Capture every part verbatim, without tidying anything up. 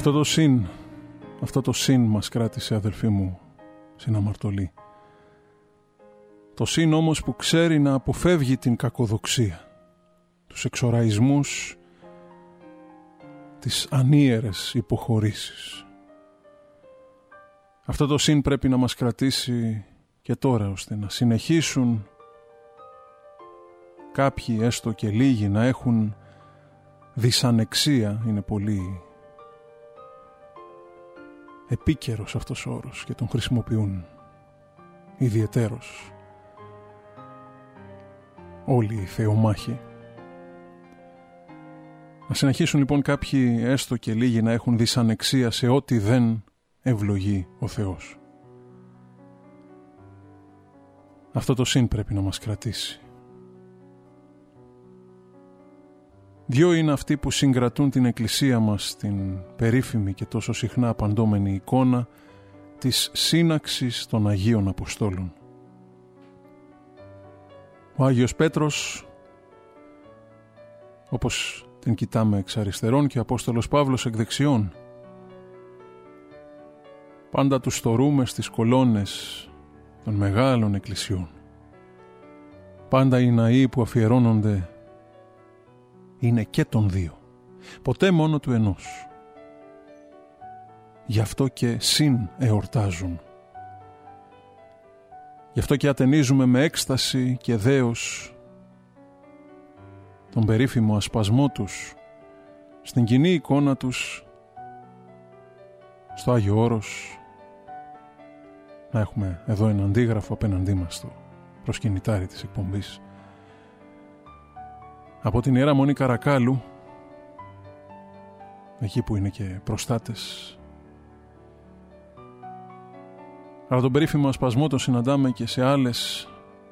Αυτό το συν, αυτό το συν μας κράτησε, αδελφοί μου, στην αμαρτωλή. Το συν όμως που ξέρει να αποφεύγει την κακοδοξία, τους εξοραϊσμούς, τις ανίερες υποχωρήσεις. Αυτό το συν πρέπει να μας κρατήσει και τώρα, ώστε να συνεχίσουν κάποιοι, έστω και λίγοι, να έχουν δυσανεξία. Είναι πολύ επίκαιρος αυτός ο όρος και τον χρησιμοποιούν ιδιαιτέρως όλοι οι θεομάχοι. Να συνεχίσουν λοιπόν κάποιοι, έστω και λίγοι, να έχουν δυσανεξία σε ό,τι δεν ευλογεί ο Θεός. Αυτό το συν πρέπει να μας κρατήσει. Δυο είναι αυτοί που συγκρατούν την Εκκλησία μας στην περίφημη και τόσο συχνά απαντώμενη εικόνα της σύναξης των Αγίων Αποστόλων. Ο Άγιος Πέτρος, όπως την κοιτάμε εξ αριστερών, και ο Απόστολος Παύλος εκ δεξιών. Πάντα τους θωρούμε στις κολόνες των μεγάλων εκκλησιών. Πάντα οι ναοί που αφιερώνονται είναι και των δύο, ποτέ μόνο του ενός. Γι' αυτό και συν εορτάζουν. Γι' αυτό και ατενίζουμε με έκσταση και δέος τον περίφημο ασπασμό τους στην κοινή εικόνα τους στο Άγιο Όρος. Να έχουμε εδώ ένα αντίγραφο απέναντί μας στο προσκυνητάρι της εκπομπής. Από την Ιερά Μονή Καρακάλου, εκεί που είναι και προστάτες. Αλλά τον περίφημο ασπασμό τον συναντάμε και σε άλλες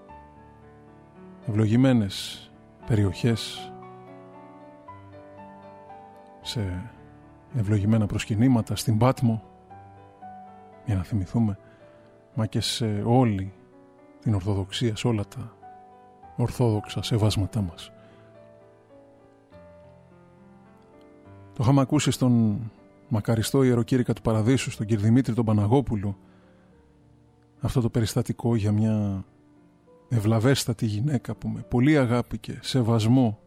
ευλογημένες περιοχές, σε ευλογημένα προσκυνήματα, στην Πάτμο, για να θυμηθούμε, μα και σε όλη την Ορθοδοξία, σε όλα τα ορθόδοξα σεβάσματά μας. Το είχαμε ακούσει στον μακαριστό ιεροκήρυκα του Παραδείσου, στον κ. Δημήτρη τον Παναγόπουλο, αυτό το περιστατικό για μια ευλαβέστατη γυναίκα που με πολύ αγάπη και σεβασμό,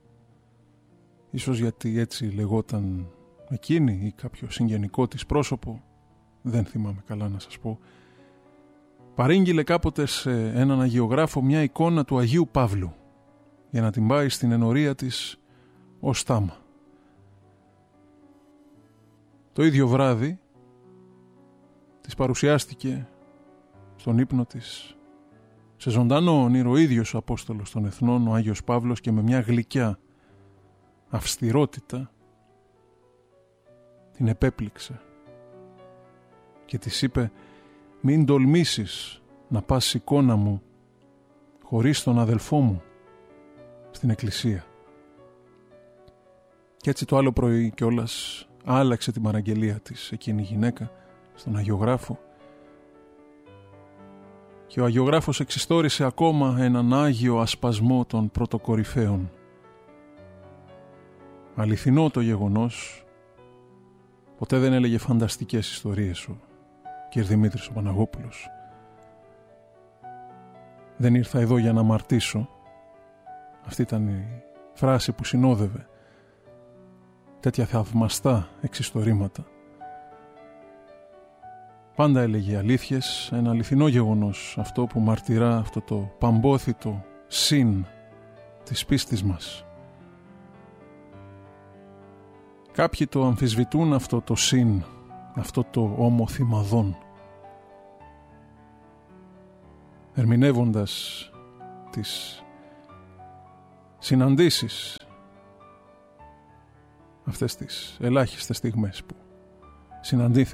ίσως γιατί έτσι λεγόταν εκείνη ή κάποιο συγγενικό της πρόσωπο, δεν θυμάμαι καλά να σας πω, παρήγγειλε κάποτε σε έναν αγιογράφο μια εικόνα του Αγίου Παύλου για να την πάει στην ενορία της ως τάμα. Το ίδιο βράδυ της παρουσιάστηκε στον ύπνο της, σε ζωντανό όνειρο, ο ίδιος ο Απόστολος των Εθνών, ο Άγιος Παύλος, και με μια γλυκιά αυστηρότητα την επέπληξε και της είπε: «Μην τολμήσεις να πας εικόνα μου χωρίς τον αδελφό μου στην εκκλησία». Και έτσι το άλλο πρωί κιόλας άλλαξε την παραγγελία της εκείνη η γυναίκα στον αγιογράφο, και ο αγιογράφος εξιστόρισε ακόμα έναν άγιο ασπασμό των πρωτοκορυφαίων. Αληθινό το γεγονός, ποτέ δεν έλεγε φανταστικές ιστορίες ο κ. Δημήτρης ο Παναγόπουλος. Δεν ήρθα εδώ για να αμαρτήσω. Αυτή ήταν η φράση που συνόδευε τέτοια θαυμαστά εξιστορήματα. Πάντα έλεγε αλήθειες, ένα αληθινό γεγονός, αυτό που μαρτυρά αυτό το παμπόθητο συν της πίστης μας. Κάποιοι το αμφισβητούν αυτό το συν, αυτό το ομοθυμαδόν, ερμηνεύοντας τις συναντήσεις, αυτές τις ελάχιστες στιγμές που συναντήθηκαν